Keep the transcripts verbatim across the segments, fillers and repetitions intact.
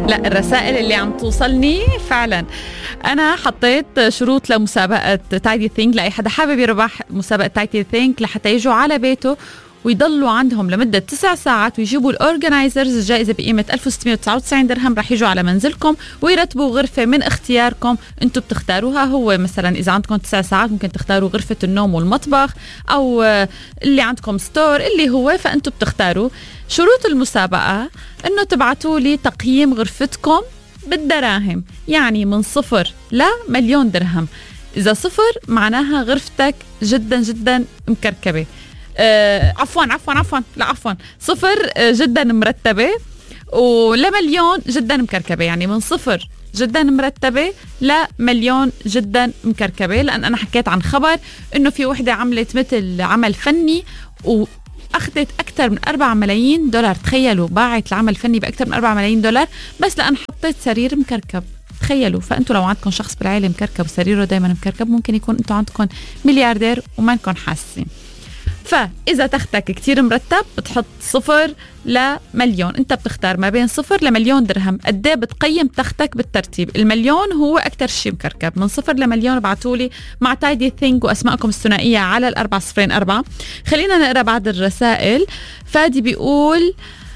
لا الرسائل اللي عم توصلني فعلا. أنا حطيت شروط لمسابقة تايدي ثينك لأي حدا حابب يربح مسابقة تايدي ثينك لحتى يجوا على بيته ويضلوا عندهم لمدة تسع ساعات ويجيبوا الأورجنايزرز الجائزة بقيمة ألف وستمية وتسعة وتسعين درهم. رح يجوا على منزلكم ويرتبوا غرفة من اختياركم انتم بتختاروها. هو مثلا إذا عندكم تسع ساعات ممكن تختاروا غرفة النوم والمطبخ أو اللي عندكم ستور اللي هو فأنتم بتختاروا. شروط المسابقة انه تبعتوا لي تقييم غرفتكم بالدراهم، يعني من صفر لمليون درهم. إذا صفر معناها غرفتك جدا جدا مكركبة. آه عفوا عفوا عفوا لا عفوا صفر آه جدا مرتبة، ولمليون جدا مكركبة. يعني من صفر جدا مرتبة لمليون جدا مكركبة. لأن أنا حكيت عن خبر إنه في وحدة عملت مثل عمل فني وأخذت أكثر من أربعة ملايين دولار. تخيلوا، باعت العمل الفني بأكثر من أربعة ملايين دولار بس لأن حطيت سرير مكركب. تخيلوا. فأنتوا لو عندكم شخص بالعائلة مكركب وسريره دايما مكركب ممكن يكون أنتوا عندكم ملياردير وما نكون حاسين. فإذا تختك كتير مرتب بتحط صفر لمليون. انت بتختار ما بين صفر لمليون درهم. قد ايه بتقيم تختك بالترتيب. المليون هو أكتر شيء مكركب. من صفر لمليون ابعتولي مع تايدي ثينك وأسماءكم الثنائية على الأربعة صفرين أربعة. خلينا نقرأ بعض الرسائل. فادي بيقول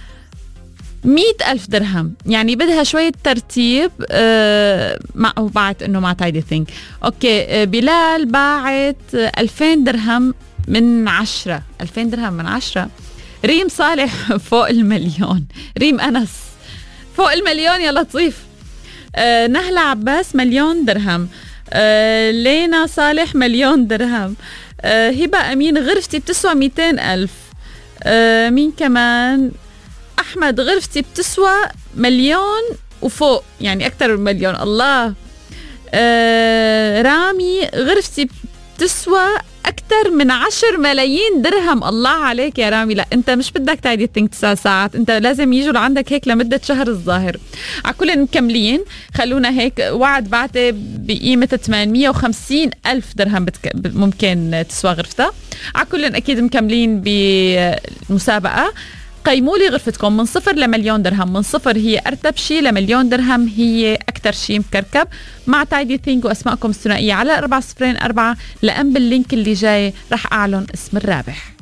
مئة ألف درهم، يعني بدها شوية ترتيب. آه مع بعت إنه مع تايدي ثينك. أوكي. آه بلال باعت ألفين درهم من عشرة. ألفين درهم من عشرة. ريم صالح فوق المليون. ريم أنس فوق المليون يا لطيف. آه نهلة عباس مليون درهم. آه لينا صالح مليون درهم. آه هبة أمين غرفتي بتسوى مئتين ألف. آه مين كمان؟ أحمد غرفتي بتسوى مليون وفوق، يعني أكتر من مليون. الله. آه رامي غرفتي بتسوى أكتر من عشر ملايين درهم. الله عليك يا رامي. لا أنت مش بدك تايدي ثينك تسع ساعات، أنت لازم يجوا لعندك هيك لمدة شهر الظاهر. عكل مكملين. خلونا هيك وعد بعته بقيمة ثمانمية وخمسين ألف درهم بتك... ممكن تسوى غرفتها. عكل أكيد مكملين بالمسابقة. قيموا لي غرفتكم من صفر لمليون درهم. من صفر هي أرتب شيء لمليون درهم هي أكتر شيء مكركب. مع تايدي ثينك وأسماءكم الثنائية على أربعة صفرين أربعة. لأن باللينك اللي جاي رح أعلن اسم الرابح.